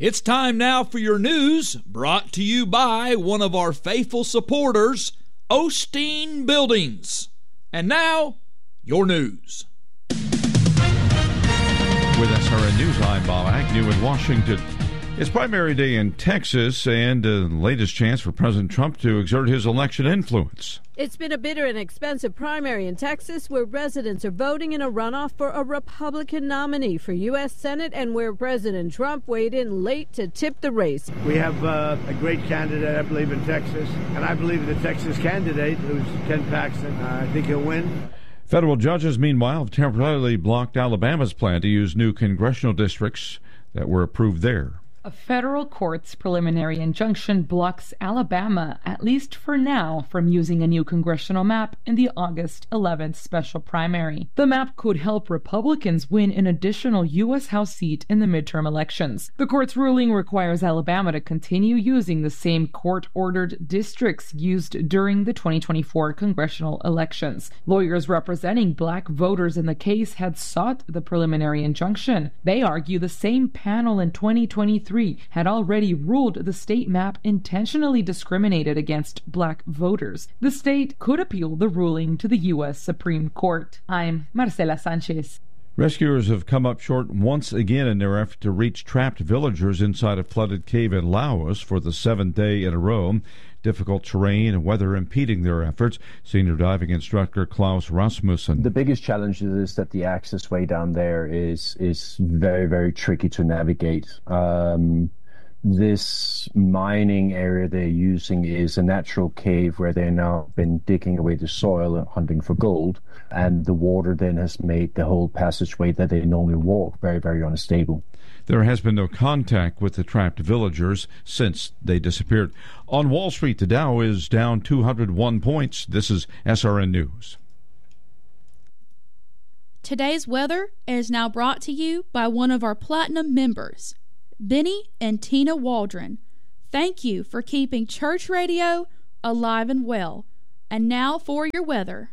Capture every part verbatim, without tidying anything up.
It's time now for your news, brought to you by one of our faithful supporters, Osteen Buildings. And now, your news. With S R N News, I'm Bob Agnew in Washington. It's primary day in Texas, and the latest chance for President Trump to exert his election influence. It's been a bitter and expensive primary in Texas, where residents are voting in a runoff for a Republican nominee for U S Senate, and where President Trump weighed in late to tip the race. We have uh, a great candidate, I believe, in Texas, and I believe the Texas candidate, who's Ken Paxton, uh, I think he'll win. Federal judges, meanwhile, have temporarily blocked Alabama's plan to use new congressional districts that were approved there. A federal court's preliminary injunction blocks Alabama, at least for now, from using a new congressional map in the August eleventh special primary. The map could help Republicans win an additional U S House seat in the midterm elections. The court's ruling requires Alabama to continue using the same court-ordered districts used during the twenty twenty-four congressional elections. Lawyers representing black voters in the case had sought the preliminary injunction. They argue the same panel in twenty twenty-three had already ruled the state map intentionally discriminated against black voters. The state could appeal the ruling to the U S Supreme Court. I'm Marcela Sanchez. Rescuers have come up short once again in their effort to reach trapped villagers inside a flooded cave in Laos for the seventh day in a row. Difficult terrain and weather impeding their efforts. Senior diving instructor Klaus Rasmussen. The biggest challenge is that the access way down there is is very, very tricky to navigate. Um, this mining area they're using is a natural cave where they've now been digging away the soil and hunting for gold, and the water then has made the whole passageway that they normally walk very, very unstable. There has been no contact with the trapped villagers since they disappeared. On Wall Street, the Dow is down two hundred one points. This is S R N News. Today's weather is now brought to you by one of our Platinum members, Benny and Tina Waldron. Thank you for keeping church radio alive and well. And now for your weather.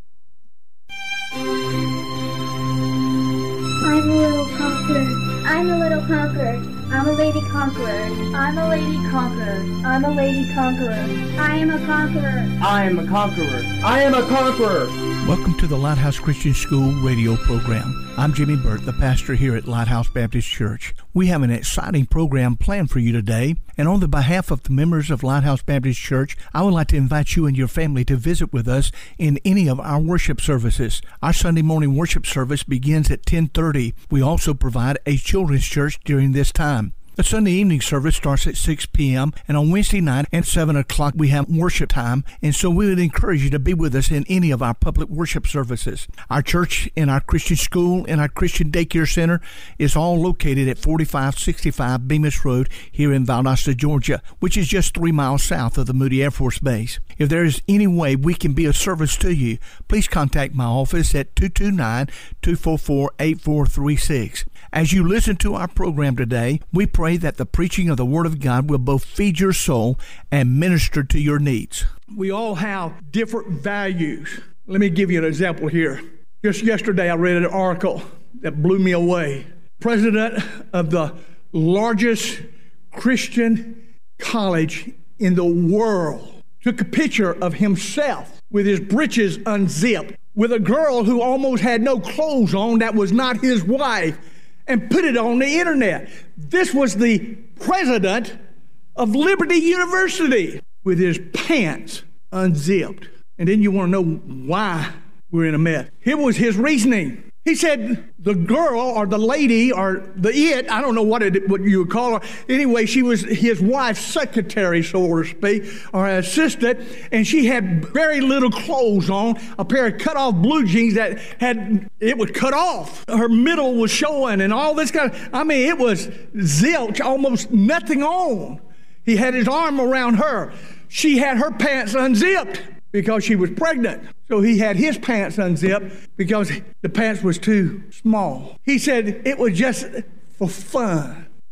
I'm a little conqueror. I'm a little conqueror. I'm a lady conqueror. I'm a lady conqueror. I'm a lady conqueror. I am a conqueror. I am a conqueror. I am a conqueror. Welcome to the Lighthouse Christian School radio program. I'm Jimmy Burt, the pastor here at Lighthouse Baptist Church. We have an exciting program planned for you today, and on the behalf of the members of Lighthouse Baptist Church, I would like to invite you and your family to visit with us in any of our worship services. Our Sunday morning worship service begins at ten thirty. We also provide a children's church during this time. The Sunday evening service starts at six p.m. and on Wednesday night at seven o'clock we have worship time, and so we would encourage you to be with us in any of our public worship services. Our church and our Christian school and our Christian daycare center is all located at forty-five sixty-five Bemis Road here in Valdosta, Georgia, which is just three miles south of the Moody Air Force Base. If there is any way we can be of service to you, please contact my office at two two nine, two four four, eight four three six. As you listen to our program today, we pray that the preaching of the Word of God will both feed your soul and minister to your needs. We all have different values. Let me give you an example here. Just yesterday I read an article that blew me away. President of the largest Christian college in the world took a picture of himself with his breeches unzipped with a girl who almost had no clothes on that was not his wife, and put it on the internet. This was the president of Liberty University with his pants unzipped. And then you want to know why we're in a mess. Here was his reasoning. He said the girl or the lady or the it, I don't know what it, what you would call her. Anyway, she was his wife's secretary, so to speak, or assistant, and she had very little clothes on, a pair of cut-off blue jeans that had, it was cut off. Her middle was showing and all this kind of, I mean, it was zilch, almost nothing on. He had his arm around her. She had her pants unzipped because she was pregnant. So he had his pants unzipped because the pants was too small. He said it was just for fun.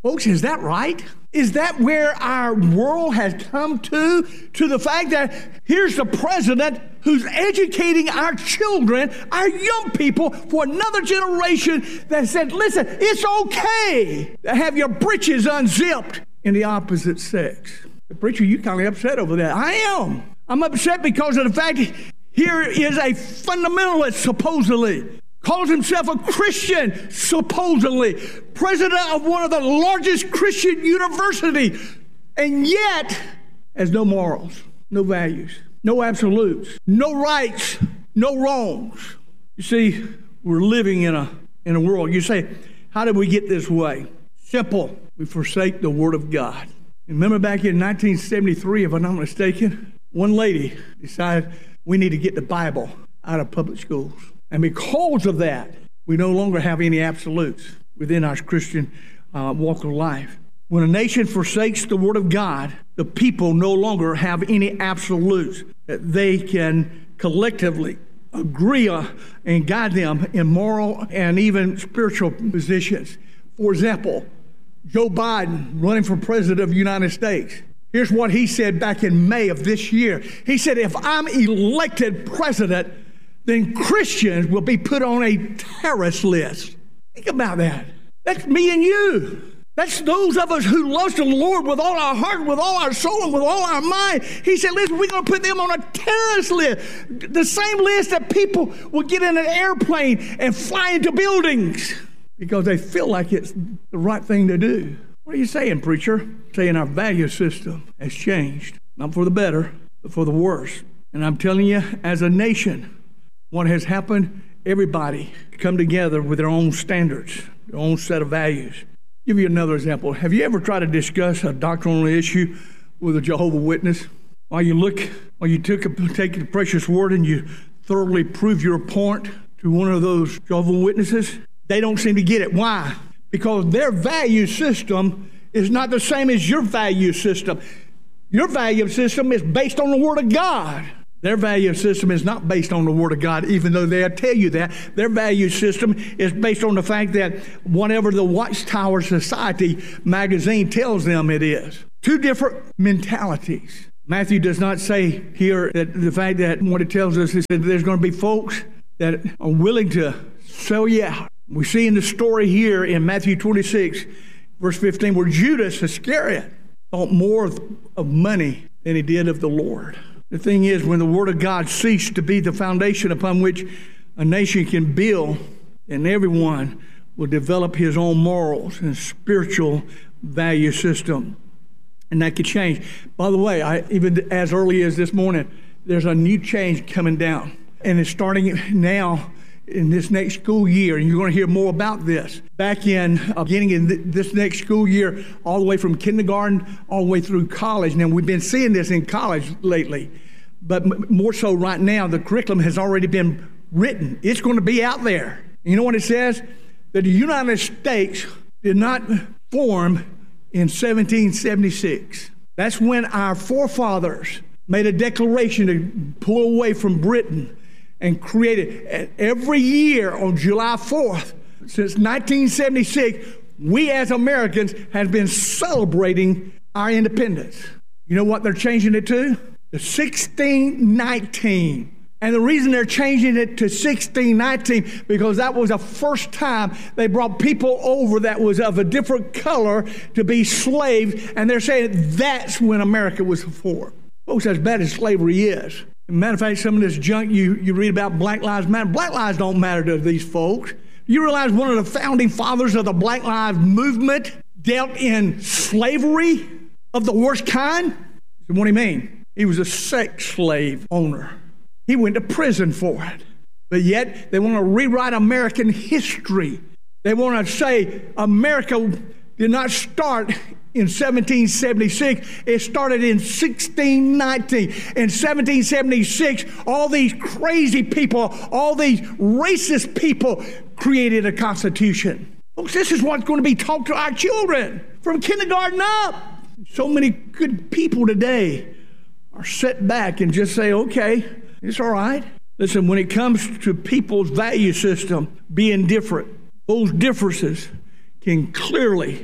Folks, is that right? Is that where our world has come to? To the fact that here's the president who's educating our children, our young people, for another generation that said, listen, it's okay to have your britches unzipped in the opposite sex. The preacher, you kind of upset over that. I am. I'm upset because of the fact that here is a fundamentalist, supposedly, calls himself a Christian, supposedly, president of one of the largest Christian universities, and yet has no morals, no values, no absolutes, no rights, no wrongs. You see, we're living in a in a world. You say, how did we get this way? Simple. We forsake the Word of God. Remember back in nineteen seventy-three, if I'm not mistaken, one lady decided we need to get the Bible out of public schools. And because of that, we no longer have any absolutes within our Christian uh, walk of life. When a nation forsakes the Word of God, the people no longer have any absolutes that they can collectively agree on and guide them in moral and even spiritual positions. For example, Joe Biden running for president of the United States. Here's what he said back in May of this year. He said, if I'm elected president, then Christians will be put on a terrorist list. Think about that. That's me and you. That's those of us who love the Lord with all our heart, with all our soul, and with all our mind. He said, listen, we're going to put them on a terrorist list. The same list that people will get in an airplane and fly into buildings because they feel like it's the right thing to do. What are you saying, preacher? Saying our value system has changed, not for the better, but for the worse. And I'm telling you, as a nation, what has happened, everybody come together with their own standards, their own set of values. I'll give you another example. Have you ever tried to discuss a doctrinal issue with a Jehovah's Witness? While you look, while you took a, take the precious word and you thoroughly prove your point to one of those Jehovah's Witnesses, they don't seem to get it. Why? Because their value system is not the same as your value system. Your value system is based on the Word of God. Their value system is not based on the Word of God, even though they'll tell you that. Their value system is based on the fact that whatever the Watchtower Society magazine tells them it is. Two different mentalities. Matthew does not say here that the fact that what it tells us is that there's going to be folks that are willing to sell you out. We see in the story here in Matthew twenty-six, verse fifteen, where Judas Iscariot thought more of money than he did of the Lord. The thing is, when the Word of God ceased to be the foundation upon which a nation can build, then everyone will develop his own morals and spiritual value system. And that could change. By the way, I, even as early as this morning, there's a new change coming down. And it's starting now in this next school year, and you're going to hear more about this. Back in, uh, beginning in th- this next school year, all the way from kindergarten, all the way through college. Now, we've been seeing this in college lately, but m- more so right now, the curriculum has already been written. It's going to be out there. You know what it says? That the United States did not form in seventeen seventy-six. That's when our forefathers made a declaration to pull away from Britain and created. Every year on July fourth, since nineteen seventy-six, we as Americans have been celebrating our independence. You know what they're changing it to? To sixteen nineteen. And the reason they're changing it to sixteen nineteen, because that was the first time they brought people over that was of a different color to be slaves, and they're saying that's when America was formed. Folks, as bad as slavery is, as a matter of fact, some of this junk you, you read about Black Lives Matter, Black lives don't matter to these folks. You realize one of the founding fathers of the Black Lives Movement dealt in slavery of the worst kind? So what do you mean? He was a sex slave owner. He went to prison for it. But yet, they want to rewrite American history. They want to say America did not start in seventeen seventy-six. It started in sixteen nineteen. In seventeen seventy-six, all these crazy people, all these racist people created a constitution. Folks, this is what's going to be taught to our children from kindergarten up. So many good people today are set back and just say, okay, it's all right. Listen, when it comes to people's value system being different, those differences can clearly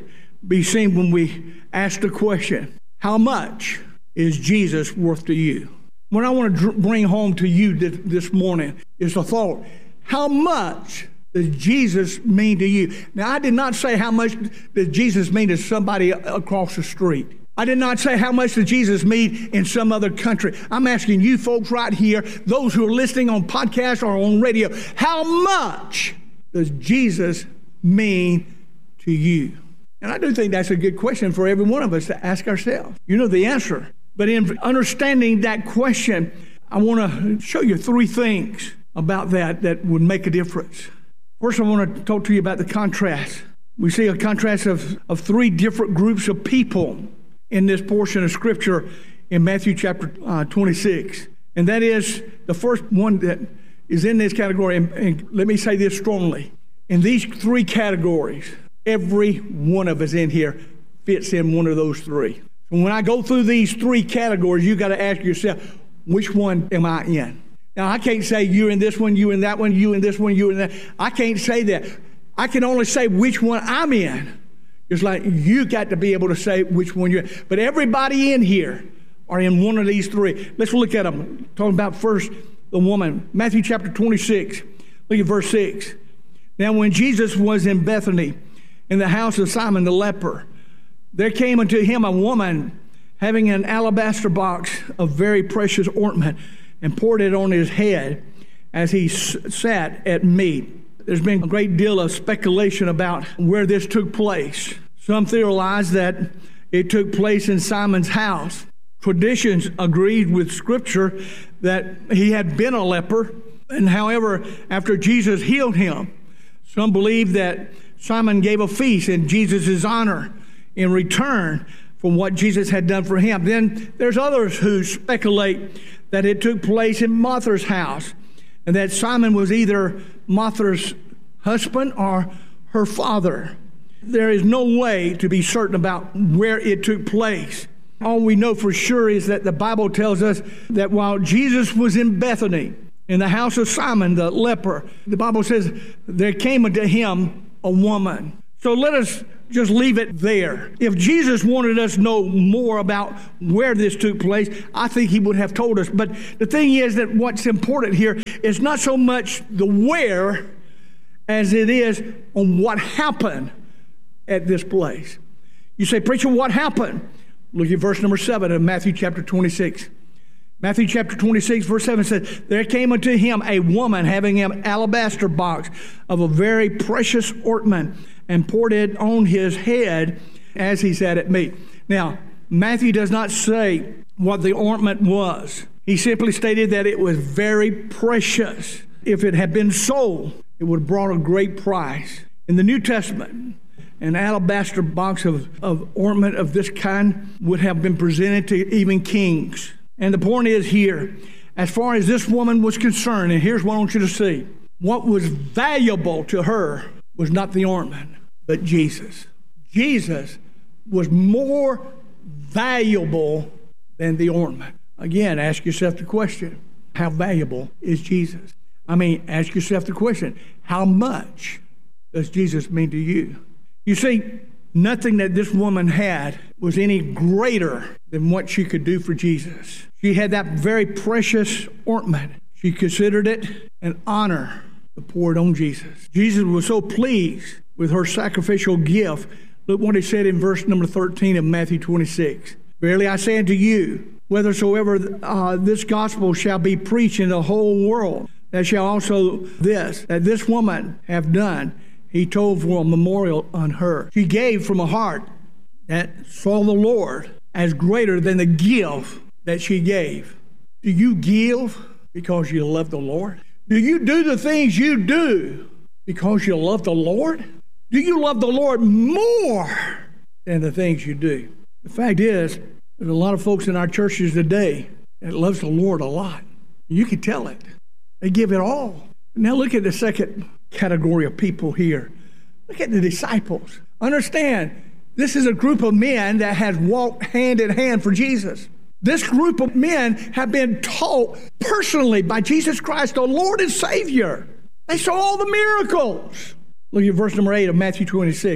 be seen when we ask the question, how much is Jesus worth to you? What I want to dr- bring home to you this, this morning is the thought, how much does Jesus mean to you? Now, I did not say how much does Jesus mean to somebody across the street. I did not say how much does Jesus mean in some other country. I'm asking you folks right here, those who are listening on podcast or on radio, how much does Jesus mean to you? And I do think that's a good question for every one of us to ask ourselves. You know the answer. But in understanding that question, I want to show you three things about that that would make a difference. First, I want to talk to you about the contrast. We see a contrast of, of three different groups of people in this portion of Scripture in Matthew chapter uh, twenty-six. And that is the first one that is in this category. And, and let me say this strongly. In these three categories, every one of us in here fits in one of those three. So when I go through these three categories, you got to ask yourself, which one am I in? Now, I can't say you're in this one, you in that one, you in this one, you in that. I can't say that. I can only say which one I'm in. It's like you got to be able to say which one you're in. But everybody in here are in one of these three. Let's look at them. Talking about first the woman. Matthew chapter twenty-six. Look at verse six. Now, when Jesus was in Bethany, in the house of Simon the leper, there came unto him a woman having an alabaster box of very precious ointment, and poured it on his head as he s- sat at meat. There's been a great deal of speculation about where this took place. Some theorize that it took place in Simon's house. Traditions agreed with Scripture that he had been a leper, and however, after Jesus healed him, some believe that Simon gave a feast in Jesus' honor in return for what Jesus had done for him. Then there's others who speculate that it took place in Martha's house, and that Simon was either Martha's husband or her father. There is no way to be certain about where it took place. All we know for sure is that the Bible tells us that while Jesus was in Bethany, in the house of Simon the leper, the Bible says there came unto him a woman. So let us just leave it there. If Jesus wanted us to know more about where this took place, I think he would have told us. But the thing is that what's important here is not so much the where as it is on what happened at this place. You say, preacher, what happened? Look at verse number seven of Matthew chapter twenty-six. Matthew chapter twenty-six, verse seven says, there came unto him a woman having an alabaster box of a very precious ointment, and poured it on his head as he sat at meat. Now, Matthew does not say what the ointment was. He simply stated that it was very precious. If it had been sold, it would have brought a great price. In the New Testament, an alabaster box of, of ointment of this kind would have been presented to even kings. And the point is here, as far as this woman was concerned, and here's what I want you to see, what was valuable to her was not the ointment, but Jesus. Jesus was more valuable than the ointment. Again, ask yourself the question, how valuable is Jesus? I mean, ask yourself the question, how much does Jesus mean to you? You see, nothing that this woman had was any greater than what she could do for Jesus. She had that very precious ointment. She considered it an honor to pour it on Jesus. Jesus was so pleased with her sacrificial gift. Look what he said in verse number thirteen of Matthew twenty-six. Verily I say unto you, whithersoever uh, this gospel shall be preached in the whole world, that shall also this, that this woman have done, he told for a memorial on her. She gave from a heart that saw the Lord as greater than the gift that she gave. Do you give because you love the Lord? Do you do the things you do because you love the Lord? Do you love the Lord more than the things you do? The fact is, there's a lot of folks in our churches today that loves the Lord a lot. You can tell it. They give it all. Now look at the second category of people here. Look at the disciples. Understand, this is a group of men that has walked hand in hand for Jesus. This group of men have been taught personally by Jesus Christ, the Lord and Savior. They saw all the miracles. Look at verse number eight of Matthew twenty-six.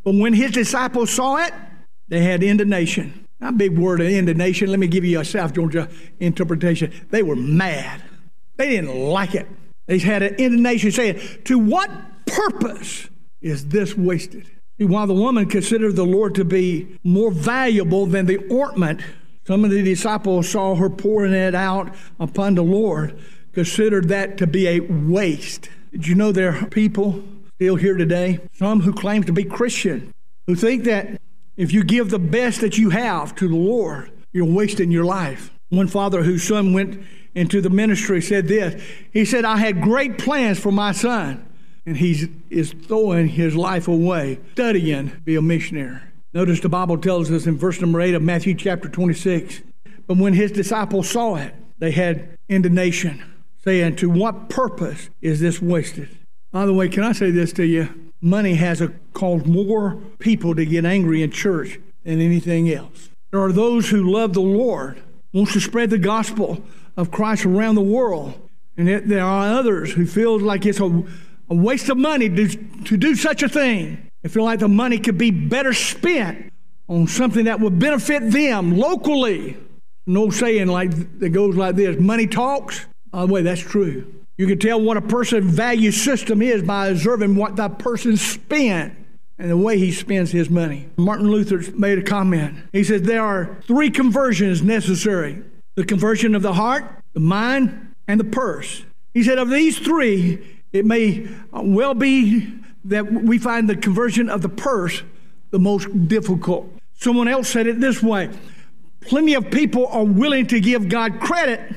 But when his disciples saw it, they had indignation. Not a big word of indignation. Let me give you a South Georgia interpretation. They were mad. They didn't like it. They had an indignation saying, to what purpose is this wasted? See, while the woman considered the Lord to be more valuable than the ointment, some of the disciples saw her pouring it out upon the Lord, considered that to be a waste. Did you know there are people still here today, some who claim to be Christian, who think that if you give the best that you have to the Lord, you're wasting your life? One father whose son went into the ministry said this. He said, I had great plans for my son, and he is throwing his life away, studying to be a missionary. Notice the Bible tells us in verse number eight of Matthew chapter twenty-six, but when his disciples saw it, they had indignation, saying, to what purpose is this wasted? By the way, can I say this to you? Money has a, caused more people to get angry in church than anything else. There are those who love the Lord, wants to spread the gospel of Christ around the world. And yet there are others who feel like it's a, a waste of money to, to do such a thing. They feel like the money could be better spent on something that would benefit them locally. An old saying like that goes like this, money talks. By the way, that's true. You can tell what a person's value system is by observing what that person spent and the way he spends his money. Martin Luther made a comment. He said there are three conversions necessary. The conversion of the heart, the mind, and the purse. He said of these three, it may well be that we find the conversion of the purse the most difficult. Someone else said it this way. Plenty of people are willing to give God credit,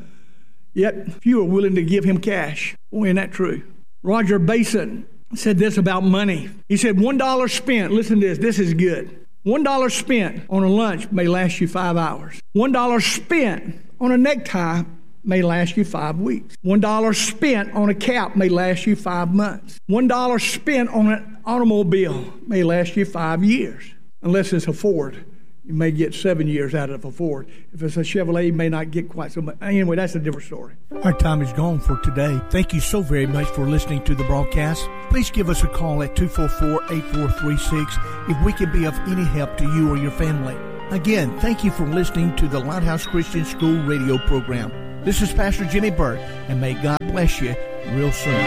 yet few are willing to give him cash. Boy, isn't that true? Roger Basin said this about money. He said one dollar spent, listen to this, this is good. One dollar spent on a lunch may last you five hours. One dollar spent on a necktie may last you five weeks. One dollar spent on a cap may last you five months. One dollar spent on an automobile may last you five years. Unless it's a Ford, you may get seven years out of a Ford. If it's a Chevrolet, you may not get quite so much. Anyway, that's a different story. Our time is gone for today. Thank you so very much for listening to the broadcast. Please give us a call at two four four, eight four three six if we can be of any help to you or your family. Again, thank you for listening to the Lighthouse Christian School radio program. This is Pastor Jimmy Burt, and may God bless you real soon.